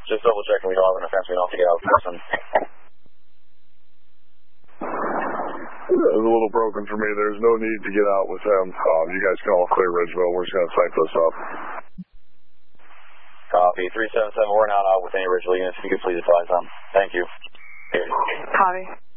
Just double checking we don't have an offense we don't have to get out person. It was a little broken for me. There's no need to get out with him. You guys can all clear Ridgeville. We're just going to type this up. Copy. 377, we're not out with any Ridgeville units. If you could please advise them. Thank you. Copy.